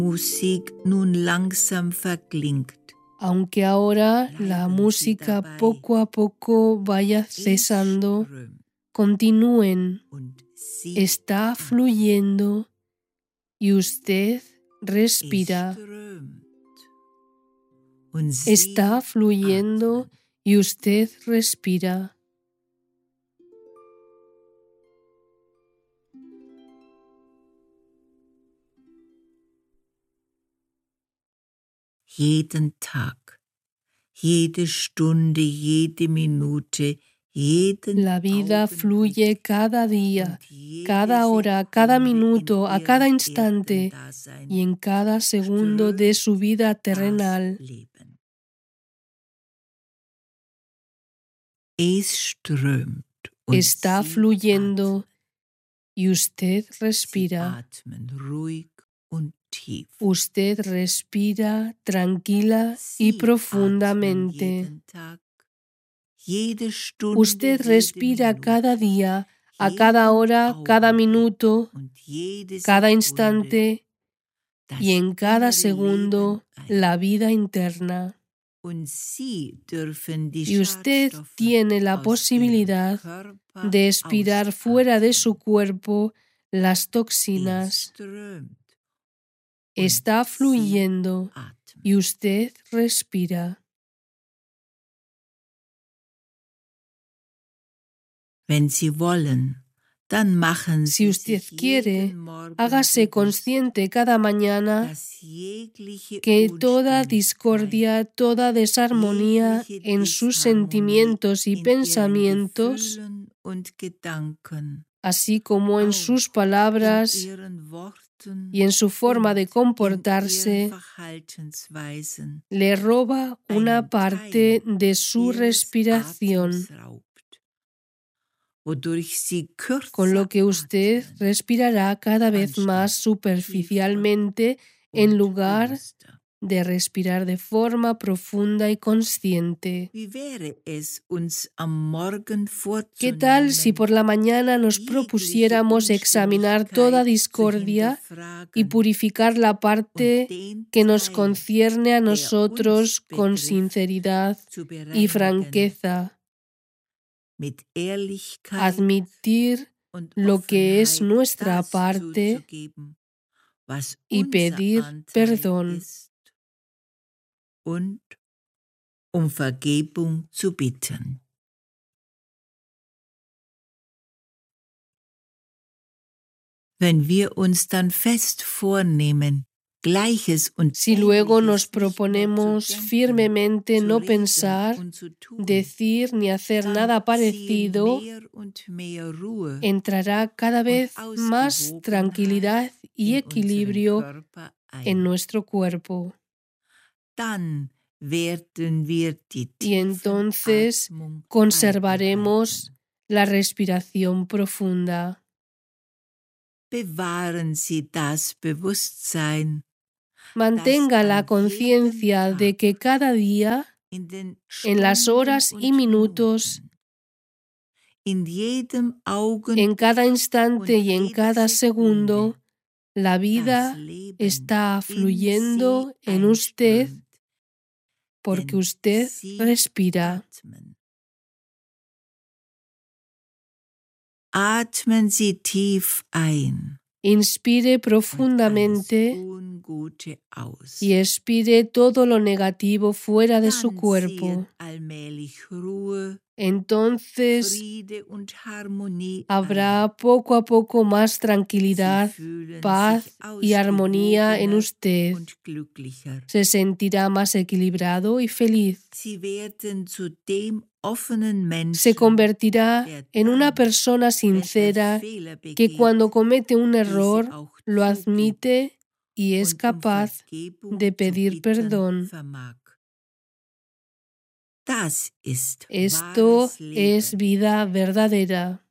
Musik nun langsam verklingt. Aunque ahora la música poco a poco vaya cesando, continúen. Está fluyendo y usted respira. Está fluyendo y usted respira. Jeden Tag, jede Stunde, jede Minute, jeden La vida fluye cada día, cada hora, cada minuto, a cada instante y en cada segundo de su vida terrenal. Está fluyendo y usted respira. Usted respira tranquila y profundamente. Usted respira cada día, a cada hora, cada minuto, cada instante y en cada segundo la vida interna. Y usted tiene la posibilidad de expirar fuera de su cuerpo las toxinas. Está fluyendo y usted respira. Si usted quiere, hágase consciente cada mañana que toda discordia, toda desarmonía en sus sentimientos y pensamientos, así como en sus palabras y en su forma de comportarse, le roba una parte de su respiración, con lo que usted respirará cada vez más superficialmente en lugar de respirar de forma profunda y consciente. ¿Qué tal si por la mañana nos propusiéramos examinar toda discordia y purificar la parte que nos concierne a nosotros con sinceridad y franqueza? Admitir lo que es nuestra parte y pedir perdón. Vergebung zu bitten. Wenn wir uns dann fest vornehmen, Gleiches und Si luego nos proponemos firmemente no pensar, decir ni hacer nada parecido, entrará cada vez más tranquilidad y equilibrio en nuestro cuerpo. Y entonces conservaremos la respiración profunda. Bewahren Sie das Bewusstsein, mantenga la conciencia de que cada día, en las horas y minutos, en cada instante y en cada segundo, la vida está fluyendo en usted porque usted respira. Atmen Sie tief ein. Inspire profundamente y expire todo lo negativo fuera de su cuerpo. Entonces habrá poco a poco más tranquilidad, paz y armonía en usted. Se sentirá más equilibrado y feliz. Se convertirá en una persona sincera que cuando comete un error lo admite y es capaz de pedir perdón. Esto es vida verdadera.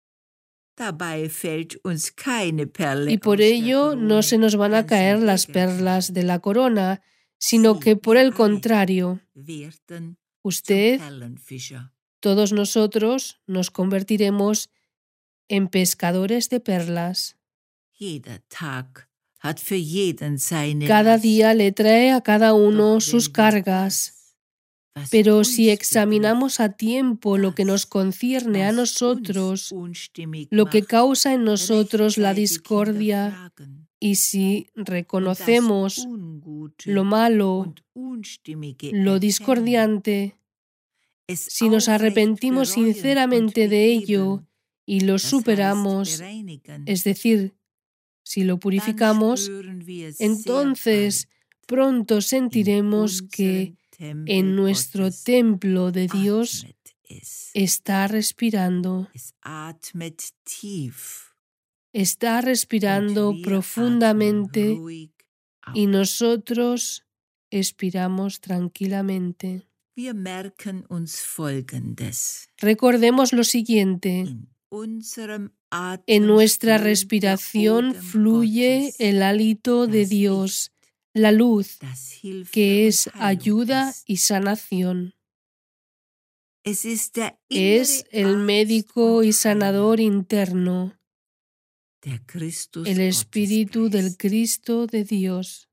Y por ello no se nos van a caer las perlas de la corona, sino que por el contrario, usted, todos nosotros nos convertiremos en pescadores de perlas. hat für jeden seine Cada Last. día le trae a cada uno sus cargas. Was Pero uns si examinamos a tiempo lo que nos das, concierne a was nosotros, uns unstimmig lo que macht, causa en nosotros la rechtzeitig discordia, hinterfragen y si und das reconocemos Ungute lo malo, und Unstimmige lo erkennen, discordiante, es si nos aufrecht arrepentimos bereuen und sinceramente de ello behebeln, y lo das heißt superamos, bereinigen, es decir, si lo dann purificamos, spüren wir sehr entonces bald pronto in sentiremos que unserem Tempel en nuestro Gottes templo de Dios atmet es. está respirando, Es atmet tief está und respirando wir atmen profundamente ruhig y auf. nosotros expiramos tranquilamente. Wir merken uns Folgendes. Recordemos lo siguiente. In unserem Atem En nuestra strömt der respiración Odem fluye Gottes, el hálito de das Dios, Licht, la luz, das Hilfe que und es Heilung ayuda ist. y sanación. Es ist der Es innere el Arzt médico und y Heiler, sanador interno, der Christus el Espíritu del Gottesgeist. Cristo de Dios.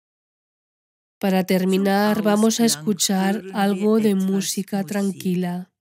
Para Zum terminar, vamos a Ausklang escuchar hören wir algo de etwas música Musik. tranquila.